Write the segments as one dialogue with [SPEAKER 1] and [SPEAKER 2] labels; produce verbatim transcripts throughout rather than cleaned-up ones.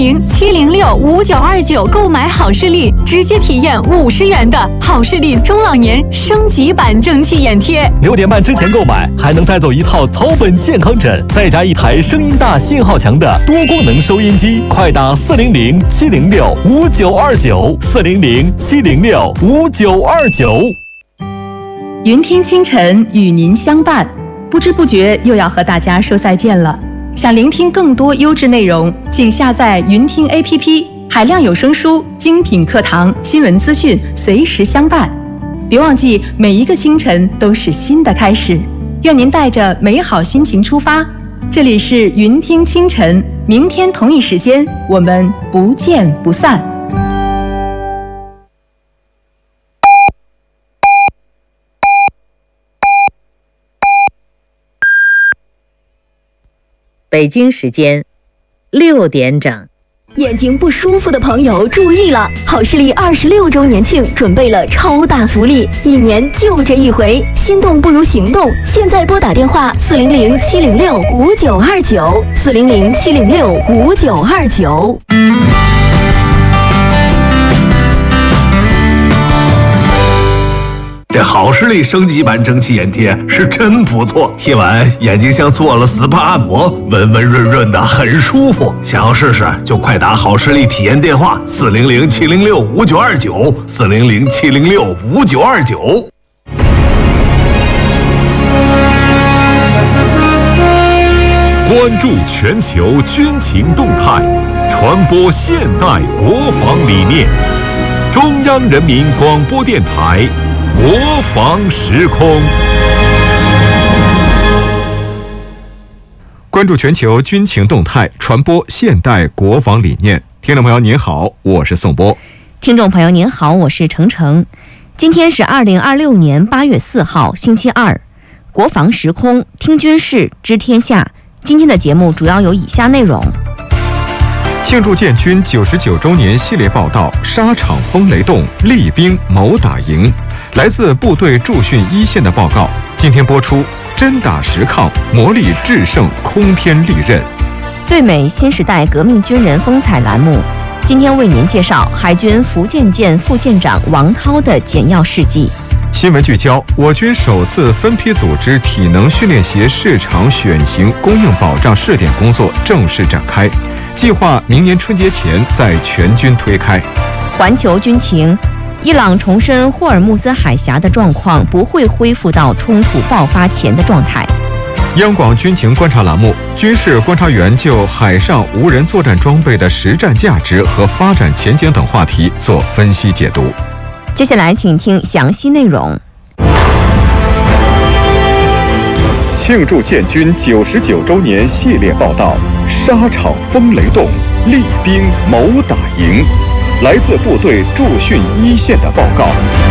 [SPEAKER 1] 零七零六五九二九购买好视力，直接体验五十元的好视力中老年升级版蒸汽眼贴。
[SPEAKER 2] 六点半之前购买，还能带走一套草本健康枕，再加一台声音大、信号强的多功能收音机。快打四零零七零六五九二九，四零零七零六五九二九。
[SPEAKER 3] 云听清晨与您相伴，不知不觉又要和大家说再见了。想聆听更多优质内容，请下载云听 A P P， 海量有声书、精品课堂、新闻资讯，随时相伴。别忘记，每一个清晨都是新的开始。愿您带着美好心情出发。这里是云听清晨，明天同一时间，我们不见不散。
[SPEAKER 4] 北京时间六点整。
[SPEAKER 5] 眼睛不舒服的朋友注意了，好视力二十六周年庆准备了超大福利，一年就这一回，心动不如行动。现在拨打电话四零零七零六五九二九，四零零七零六五九二九。
[SPEAKER 6] 这好视力升级版蒸汽眼贴是真不错，贴完眼睛像做了 S P A 按摩，温温润润的，很舒服。想要试试就快打好视力体验电话四零零七零六五九二九，四零零七零六五九二九。
[SPEAKER 7] 关注全球军情动态，传播现代国防理念。中央人民广播电台国防时空。
[SPEAKER 8] 关注全球军情动态，传播现代国防理念。听众朋友您好，我是宋波。
[SPEAKER 9] 听众朋友您好，我是程程。今天是二零二六年八月四号，星期二。国防时空，听军事，知天下。今天的节目主要有以下内容：
[SPEAKER 8] 庆祝建军九十九周年系列报道，沙场风雷动，厉兵谋打赢。来自部队驻训一线的报告，今天播出。真打实抗，磨砺制胜空天利刃。
[SPEAKER 9] 最美新时代革命军人风采栏目，今天为您介绍海军福建舰副舰长王涛的简要事迹。
[SPEAKER 8] 新闻聚焦：我军首次分批组织体能训练鞋市场选型供应保障试点工作正式展开，计划明年春节前在全军推开。
[SPEAKER 9] 环球军情。伊朗重申霍尔木兹海峡的状况不会恢复到冲突爆发前的状态。
[SPEAKER 8] 央广军情观察栏目，军事观察员就海上无人作战装备的实战价值和发展前景等话题做分析解读。
[SPEAKER 9] 接下来请听详细内容。
[SPEAKER 8] 庆祝建军九十九周年系列报道，沙场风雷动，厉兵谋打赢。来自部队驻训一线的报告。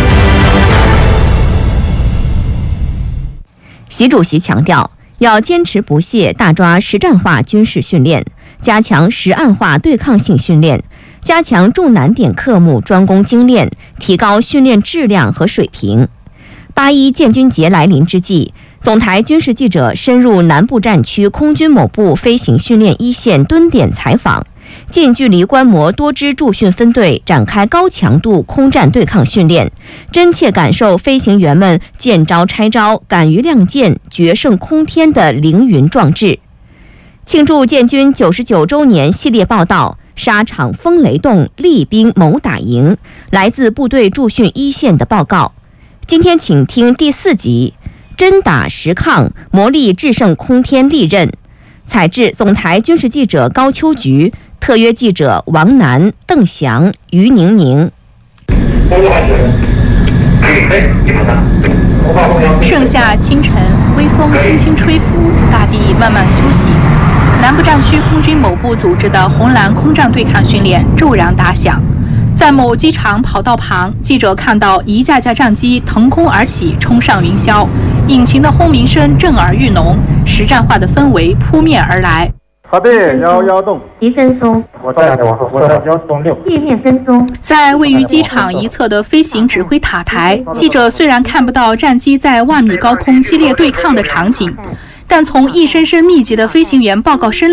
[SPEAKER 9] 习主席强调，要坚持不懈大抓实战化军事训练，加强实案化对抗性训练，加强重难点科目专攻精练，提高训练质量和水平。八一建军节来临之际，总台军事记者深入南部战区空军某部飞行训练一线蹲点采访，近距离观摩多支驻训分队展开高强度空战对抗训练，真切感受飞行员们见招拆招、敢于亮剑、决胜空天的凌云壮志。庆祝建军九十九周年系列报道，沙场风雷动，厉兵谋打赢。来自部队驻训一线的报告。今天请听第四集：真打实抗，磨砺制胜空天利刃。采制总台军事记者高秋菊，特约记者王楠、邓翔、于宁宁。
[SPEAKER 10] 盛夏清晨，微风轻轻吹拂，大地慢慢苏醒。南部战区空军某部组织的红蓝空战对抗训练骤然打响。在某机场跑道旁，记者看到一架架战机腾空而起，冲上云霄，引擎的轰鸣声震耳欲聋，实战化的氛围扑面而来。
[SPEAKER 11] 好的，幺幺洞，
[SPEAKER 12] 一分钟，
[SPEAKER 11] 我在，我我在幺洞六，
[SPEAKER 12] 地面分钟。
[SPEAKER 10] 在位于机场一侧的飞行指挥塔台，记者虽然看不到战机在万米高空激烈对抗的场景，但从一声声密集的飞行员报告声里，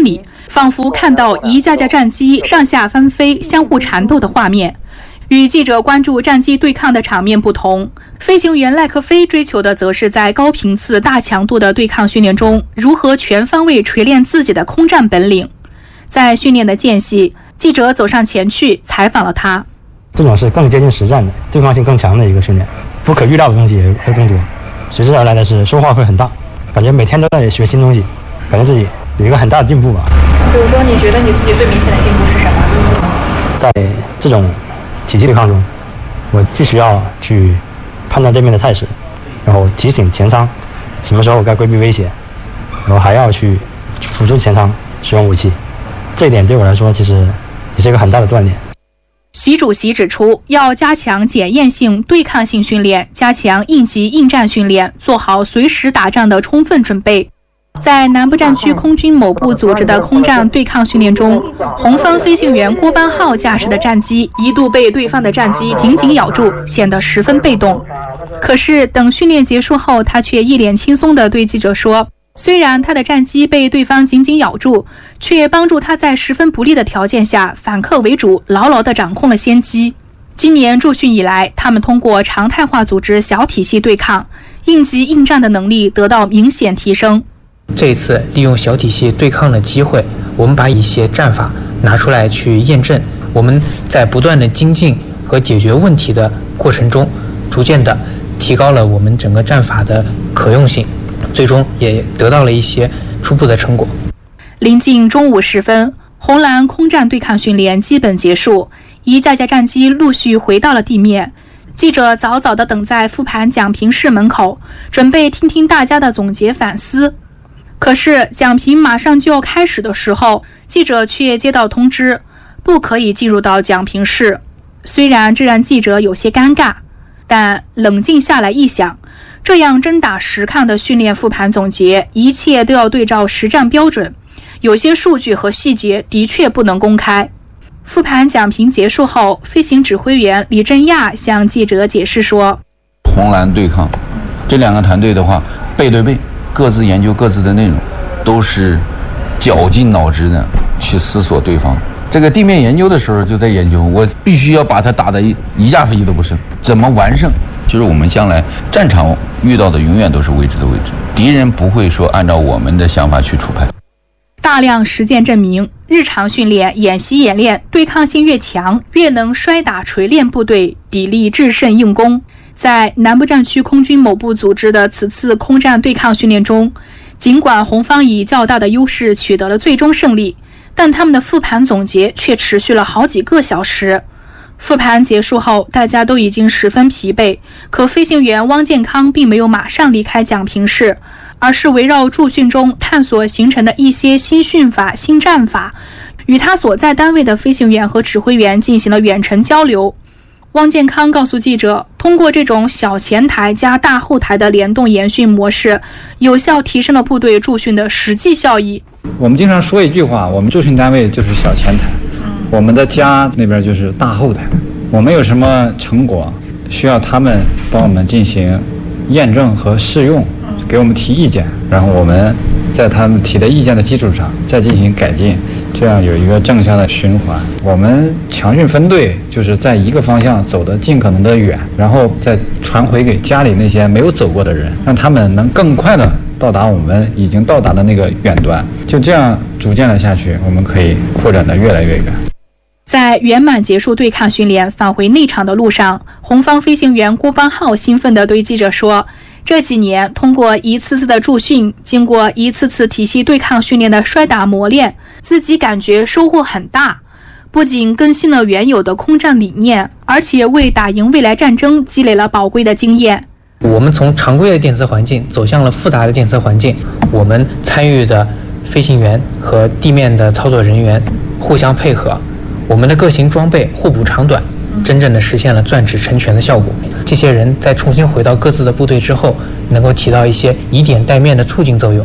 [SPEAKER 10] 仿佛看到一架架战机上下翻飞、相互缠斗的画面。与记者关注战机对抗的场面不同，飞行员赖克菲追求的则是在高频次、大强度的对抗训练中，如何全方位锤炼自己的空战本领。在训练的间隙，记者走上前去采访了他。
[SPEAKER 12] 这种是更接近实战的、对抗性更强的一个训练，不可预料的东西也会更多，随之而来的是收获会很大，感觉每天都在学新东西，感觉自己有一个很大的进步吧。
[SPEAKER 10] 比如说，你觉得你自己最明显的进步是什么？
[SPEAKER 12] 在这种体系对抗中，我既需要去判断对面的态势，然后提醒前舱什么时候该规避威胁，然后还要去辅助前舱使用武器。这一点对我来说其实也是一个很大的锻炼。
[SPEAKER 10] 习主席指出，要加强检验性、对抗性训练，加强应急应战训练，做好随时打仗的充分准备。在南部战区空军某部组织的空战对抗训练中，红方飞行员郭班浩驾驶的战机一度被对方的战机紧紧咬住，显得十分被动。可是等训练结束后，他却一脸轻松地对记者说，虽然他的战机被对方紧紧咬住，却帮助他在十分不利的条件下反客为主，牢牢地掌控了先机。今年驻训以来，他们通过常态化组织小体系对抗，应急应战的能力得到明显提升。
[SPEAKER 13] 这一次利用小体系对抗的机会，我们把一些战法拿出来去验证。我们在不断的精进和解决问题的过程中，逐渐的提高了我们整个战法的可用性，最终也得到了一些初步的成果。
[SPEAKER 10] 临近中午时分，红蓝空战对抗训练基本结束，一架架战机陆续回到了地面。记者早早地等在复盘讲评室门口，准备听听大家的总结反思。可是讲评马上就要开始的时候，记者却接到通知，不可以进入到讲评室。虽然这让记者有些尴尬，但冷静下来一想，这样真打实看的训练复盘总结，一切都要对照实战标准，有些数据和细节的确不能公开。复盘讲评结束后，飞行指挥员李振亚向记者解释说，
[SPEAKER 14] 红蓝对抗这两个团队的话，背对背各自研究各自的内容，都是绞尽脑汁的去思索对方。这个地面研究的时候就在研究，我必须要把它打得一架飞机都不剩，怎么完胜？就是我们将来战场遇到的永远都是未知的未知，敌人不会说按照我们的想法去处判。
[SPEAKER 10] 大量实践证明，日常训练、演习演练，对抗性越强，越能摔打锤炼部队，砥砺制胜硬攻。在南部战区空军某部组织的此次空战对抗训练中，尽管红方以较大的优势取得了最终胜利，但他们的复盘总结却持续了好几个小时。复盘结束后，大家都已经十分疲惫，可飞行员汪建康并没有马上离开讲评室，而是围绕驻训中探索形成的一些新训法、新战法，与他所在单位的飞行员和指挥员进行了远程交流。汪建康告诉记者，通过这种小前台加大后台的联动研训模式，有效提升了部队驻训的实际效益。
[SPEAKER 15] 我们经常说一句话，我们驻训单位就是小前台，我们的家那边就是大后台。我们有什么成果需要他们帮我们进行验证和试用，给我们提意见，然后我们在他们提的意见的基础上再进行改进，这样有一个正向的循环。我们强训分队就是在一个方向走得尽可能的远，然后再传回给家里那些没有走过的人，让他们能更快的到达我们已经到达的那个远端。就这样逐渐的下去，我们可以扩展得越来越远。
[SPEAKER 10] 在圆满结束对抗训练返回内场的路上，红方飞行员郭邦浩兴奋地对记者说，这几年通过一次次的驻训，经过一次次体系对抗训练的摔打磨练，自己感觉收获很大，不仅更新了原有的空战理念，而且为打赢未来战争积累了宝贵的经验。
[SPEAKER 13] 我们从常规的电磁环境走向了复杂的电磁环境，我们参与的飞行员和地面的操作人员互相配合，我们的各型装备互补长短，真正的实现了钻指成拳的效果。这些人在重新回到各自的部队之后，能够起到一些以点带面的促进作用。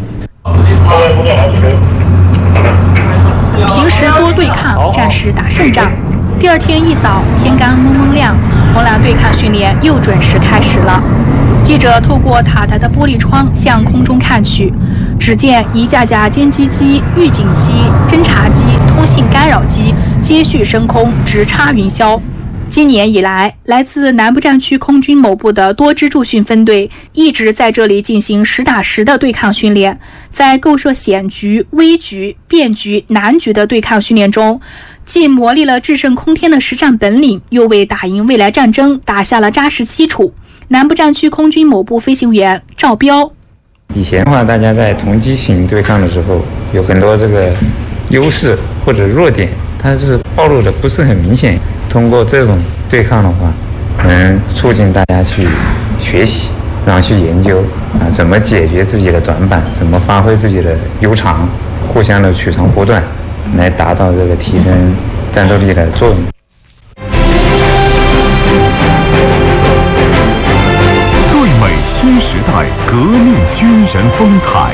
[SPEAKER 10] 平时多对抗，战时打胜仗。第二天一早，天刚蒙蒙亮，红蓝对抗训练又准时开始了。记者透过塔台的玻璃窗向空中看去， 只见一架架歼击机、预警机、侦察机、通信干扰机接续升空，直插云霄。今年以来，来自南部战区空军某部的多支驻训分队一直在这里进行实打实的对抗训练。在构设险局、危局、变局、难局的对抗训练中，既磨砺了制胜空天的实战本领，又为打赢未来战争打下了扎实基础。南部战区空军某部飞行员赵彪：
[SPEAKER 16] 以前的话，大家在同机型对抗的时候，有很多这个优势或者弱点，它是暴露的不是很明显。通过这种对抗的话，能促进大家去学习，然后去研究啊，怎么解决自己的短板，怎么发挥自己的优长，互相的取长补短，来达到这个提升战斗力的作用。
[SPEAKER 7] 最美新时代革命军人风采。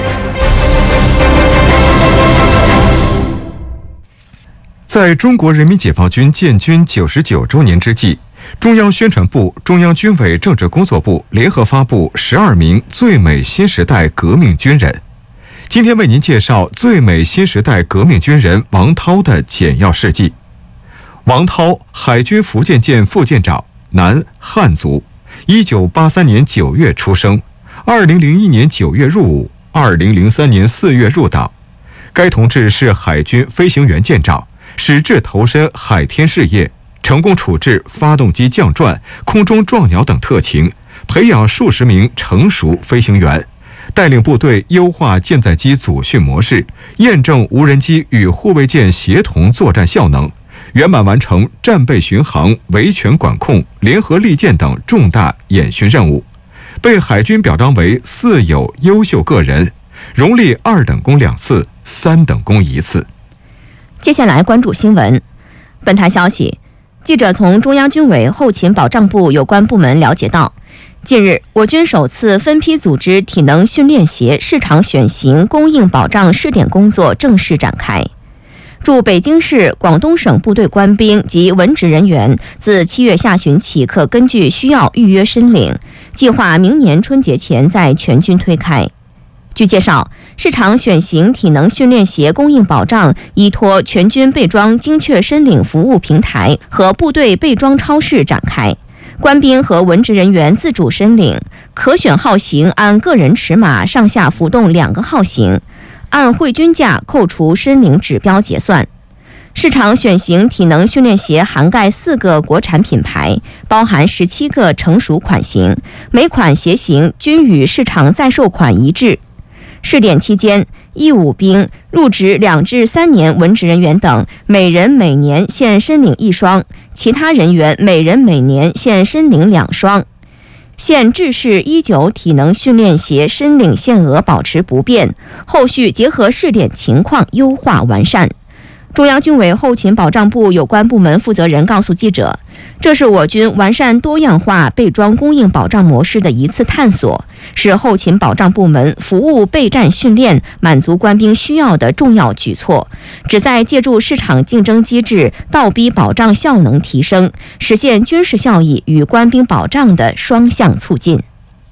[SPEAKER 8] 在中国人民解放军建军九十九周年之际，中央宣传部、中央军委政治工作部联合发布十二名最美新时代革命军人。今天为您介绍最美新时代革命军人王涛的简要事迹。王涛，海军福建舰副舰长，男，汉族，一九八三年九月出生，二零零一年九月入伍，二零零三年四月入党。该同志是海军飞行员舰长，矢志投身海天事业，成功处置发动机降转、空中撞鸟等特情，培养数十名成熟飞行员，带领部队优化舰载机组训模式，验证无人机与护卫舰协同作战效能，圆满完成战备巡航、维权管控、联合利剑等重大演训任务，被海军表彰为四有优秀个人，荣立二等功两次、三等功一次。
[SPEAKER 9] 接下来关注新闻。本台消息，记者从中央军委后勤保障部有关部门了解到，近日我军首次分批组织体能训练协市场选型供应保障试点工作正式展开。驻北京市、广东省部队官兵及文职人员自七月下旬起可根据需要预约申领，计划明年春节前在全军推开。据介绍，市场选型体能训练协供应保障依托全军备装精确申领服务平台和部队备装超市展开，官兵和文职人员自主申领，可选号型按个人尺码上下浮动两个号型，按汇均价扣除申领指标结算。市场选型体能训练协涵盖四个国产品牌，包含十七个成熟款型，每款鞋型均与市场在售款一致。试点期间，义务兵、入职两至三年文职人员等，每人每年限申领一双；其他人员每人每年限申领两双。现制式一九体能训练协申领限额保持不变，后续结合试点情况优化完善。中央军委后勤保障部有关部门负责人告诉记者，这是我军完善多样化备装供应保障模式的一次探索，是后勤保障部门服务备战训练、满足官兵需要的重要举措，旨在借助市场竞争机制倒逼保障效能提升，实现军事效益与官兵保障的双向促进。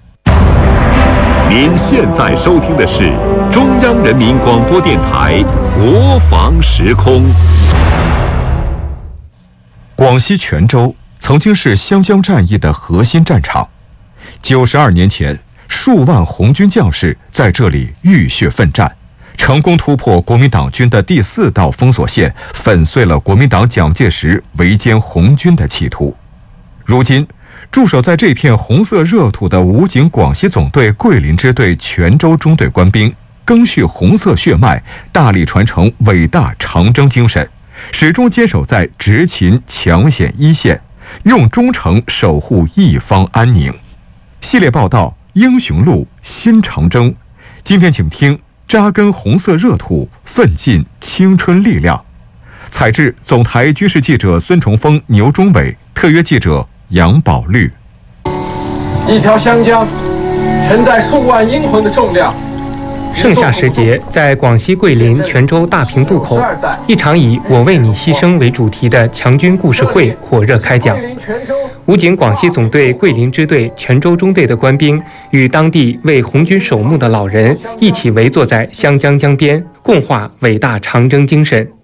[SPEAKER 7] 您现在收听的是中央人民广播电台国防时空。
[SPEAKER 8] 广西全州曾经是湘江战役的核心战场，九十二年前，数万红军将士在这里浴血奋战，成功突破国民党军的第四道封锁线，粉碎了国民党蒋介石围歼红军的企图。如今，驻守在这片红色热土的武警广西总队桂林支队全州中队官兵，赓续红色血脉，大力传承伟大长征精神，始终坚守在执勤抢险一线，用忠诚守护一方安宁。系列报道《英雄路新长征》，今天请听扎根红色热土，奋进青春力量。采制总台军事记者孙崇峰、牛忠伟，特约记者杨宝绿。
[SPEAKER 17] 一条湘江承载数万英魂的重量， 盛夏时节，在广西桂林泉州大平渡口，一场以“我为你牺牲”为主题的强军故事会火热开讲。武警广西总队桂林支队泉州中队的官兵与当地为红军守墓的老人一起围坐在湘江江边，共话伟大长征精神。